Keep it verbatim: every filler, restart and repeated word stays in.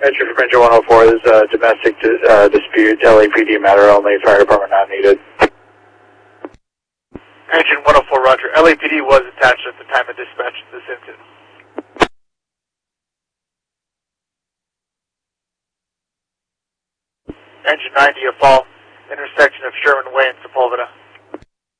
Metro from Engine one oh four, this is a domestic uh, dispute, L A P D matter only, fire department not needed. Engine one oh four, roger. L A P D was attached at the time of dispatch of this incident. Engine ninety, a fall, intersection of Sherman Way and Sepulveda.